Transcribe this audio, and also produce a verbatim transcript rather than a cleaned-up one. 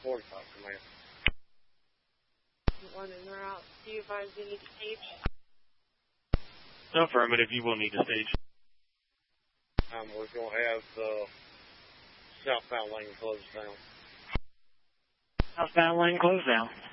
forty-five, command. One in or out. Do you advise you need to stage? Affirmative, you will need to stage. Um, we're going to have the southbound lane closed down. Southbound lane closed down.